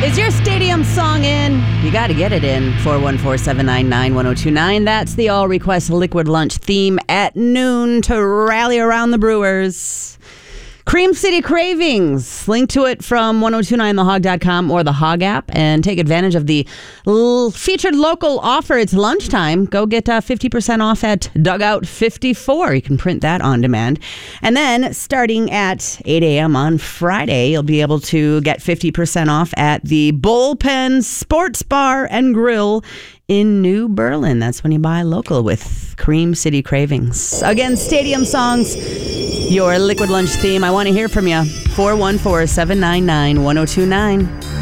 Is your stadium song in? You got to get it in. 414-799-1029. That's the All Request Liquid Lunch theme at noon to rally around the Brewers. Cream City Cravings. Link to it from 1029thehog.com or the Hog app and take advantage of the featured local offer. It's lunchtime. Go get 50% off at Dugout 54. You can print that on demand. And then starting at 8 a.m. on Friday, you'll be able to get 50% off at the Bullpen Sports Bar and Grill in New Berlin. That's when you buy local with Cream City Cravings. Again, stadium songs, your Liquid Lunch theme. I want to hear from you. 414-799-1029.